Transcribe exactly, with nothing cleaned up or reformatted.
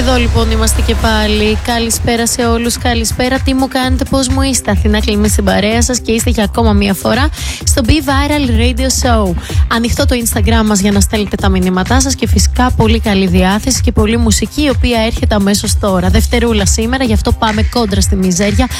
Εδώ λοιπόν είμαστε και πάλι. Καλησπέρα σε όλους, καλησπέρα. Τι μου κάνετε, πώς μου είστε? Αθηνά Κλιμή στην παρέα σας και είστε για ακόμα μία φορά στο Be Viral Radio Show. Ανοιχτό το Instagram μας για να στέλνετε τα μηνύματά σας και φυσικά πολύ καλή διάθεση και πολύ μουσική, η οποία έρχεται αμέσως τώρα. Δευτερούλα σήμερα, γι' αυτό πάμε κόντρα στη μιζέρια.